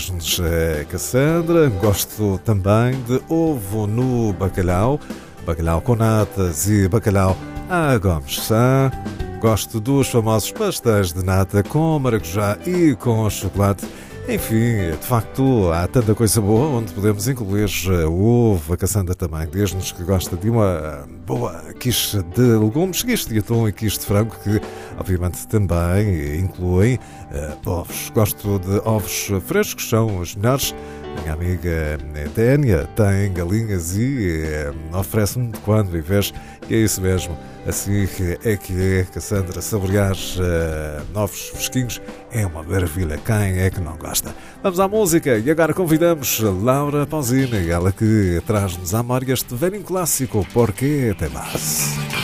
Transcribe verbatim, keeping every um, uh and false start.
É Cassandra, gosto também de ovo no bacalhau, bacalhau com natas e bacalhau à Gomes Sá. Gosto dos famosos pastéis de nata com maracujá e com chocolate. Enfim, de facto, há tanta coisa boa onde podemos incluir o ovo. A Cassandra também diz-nos que gosta de uma boa quiche de legumes, quiche de atum e quiche de frango, que obviamente também incluem uh, ovos. Gosto de ovos frescos, são os melhores. Minha amiga Ténia tem galinhas e uh, oferece-me de quando em vez, e é isso mesmo. Assim é que é, Cassandra, saborear uh, novos fresquinhos é uma maravilha. Quem é que não gosta? Vamos à música e agora convidamos Laura Pausini, ela que traz-nos à memória este velho clássico, Porque Te Vas.